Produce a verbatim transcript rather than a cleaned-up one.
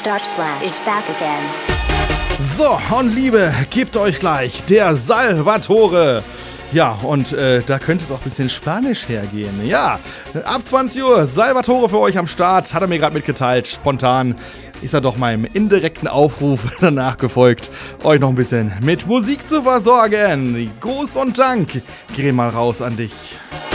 Star Splash is back again. So, und Liebe, gebt euch gleich der Salvatore. Ja, und äh, da könnte es auch ein bisschen Spanisch hergehen. Ja, ab zwanzig Uhr Salvatore für euch am Start. Hat er mir gerade mitgeteilt, spontan. Ist er doch meinem indirekten Aufruf danach gefolgt, euch noch ein bisschen mit Musik zu versorgen. Gruß und Dank. Geh mal raus an dich.